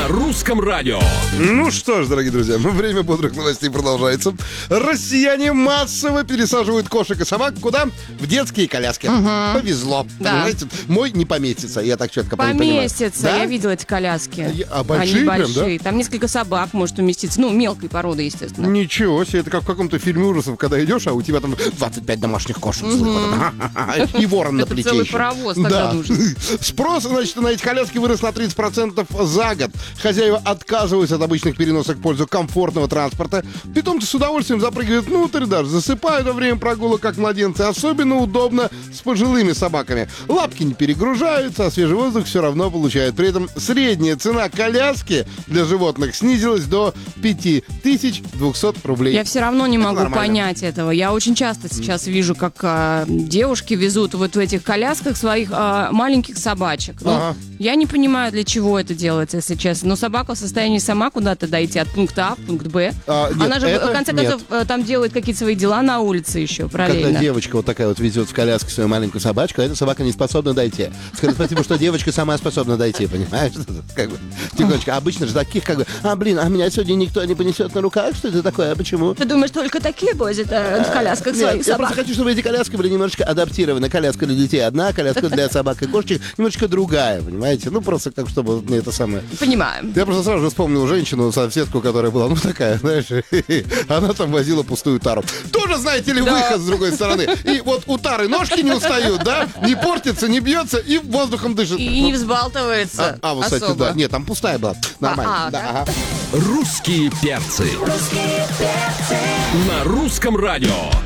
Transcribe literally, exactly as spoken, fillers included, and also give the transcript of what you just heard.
на русском радио. Ну что ж, дорогие друзья, время бодрых новостей продолжается. Россияне массово пересаживают кошек и собак куда? В детские коляски. Угу. Повезло. Да. Понимаете? Мой не поместится, я так четко понимаю. Поместится, Да? я видела эти коляски. А большие Они прям, большие. да? Там несколько собак может уместиться. Ну, мелкой породы, естественно. Ничего себе, это как в каком-то фильме ужасов, когда идешь, а у тебя там двадцать пять домашних кошек. И ворон на Это плече целый еще. паровоз тогда нужен. Спрос, значит, на эти коляски вырос на тридцать процентов за год. Хозяева отказываются от обычных переносок в пользу комфортного транспорта. Питомцы с удовольствием запрыгивают внутрь, даже засыпают во время прогулок, как младенцы. Особенно удобно с пожилыми собаками. Лапки не перегружаются, а свежий воздух все равно получают. При этом средняя цена коляски для животных снизилась до пять тысяч двести рублей. Я все равно не Это могу нормально. понять этого. Я очень часто сейчас вижу, как а, девушки везут вот в этих колясках своих а, маленьких собачек. Ну, Ага. я не понимаю, для чего это делается, если честно. Но собака в состоянии сама куда-то дойти от пункта А в пункт Б. А, нет, Она же, это в конце нет. концов, э, там делает какие-то свои дела на улице еще, параллельно. Когда девочка вот такая вот везет в коляске свою маленькую собачку, а эта собака не способна дойти. Скажи спасибо, что девочка сама способна дойти, понимаешь? Как бы, тихонечко. А обычно же таких, как бы, а, блин, а меня сегодня никто не понесет на руках? Что это такое? А почему? Ты думаешь, только такие возят э, в колясках Нет, своих я собак? просто хочу, чтобы эти коляски были немножечко адаптированы. Коляска для детей одна, коляска для собак и кошечек немножечко другая, понимаете? Ну, просто как, чтобы вот мне это самое... Понимаю. Я просто сразу же вспомнил женщину, соседку, которая была, ну, такая, знаешь, она там возила пустую тару. Тоже, знаете ли, Да. выход с другой стороны. И вот у тары ножки не устают, да? Не портится, не бьется и воздухом дышит. И не взбалтывается А, а, вот, кстати, особо. да. Нет, там пустая была. Нормально. А, а, да, да? ага. Русские перцы. На русском радио.